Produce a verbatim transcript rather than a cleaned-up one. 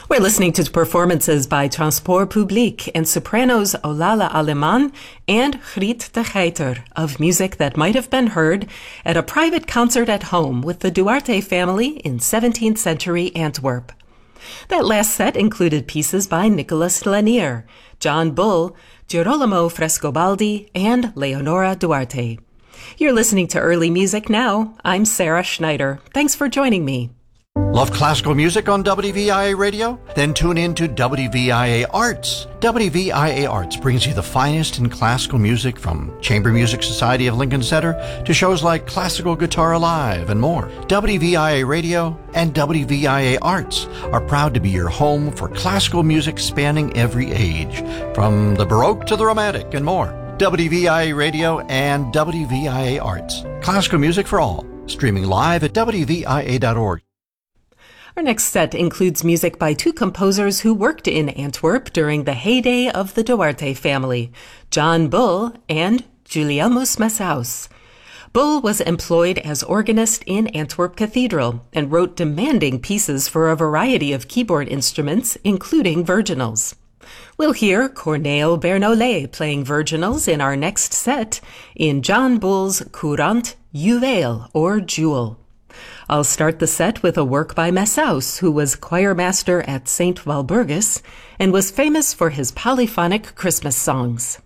We're listening to performances by Transport Public and sopranos Olala Aleman and Griet de Geiter of music that might have been heard at a private concert at home with the Duarte family in seventeenth century Antwerp. That last set included pieces by Nicholas Lanier, John Bull, Girolamo Frescobaldi, and Leonora Duarte. You're listening to Early Music Now. I'm Sarah Schneider. Thanks for joining me. Love classical music on W V I A Radio? Then tune in to W V I A Arts. W V I A Arts brings you the finest in classical music from Chamber Music Society of Lincoln Center to shows like Classical Guitar Alive and more. W V I A Radio and W V I A Arts are proud to be your home for classical music spanning every age, from the Baroque to the Romantic and more. W V I A Radio and W V I A Arts. Classical music for all. Streaming live at W V I A dot org. Our next set includes music by two composers who worked in Antwerp during the heyday of the Duarte family, John Bull and Gulielmus Massaus. Bull was employed as organist in Antwerp Cathedral and wrote demanding pieces for a variety of keyboard instruments, including virginals. We'll hear Corneille Bernolet playing virginals in our next set in John Bull's Courant Juweel, or Jewel. I'll start the set with a work by Massaus, who was choirmaster at Saint Walburgis and was famous for his polyphonic Christmas songs.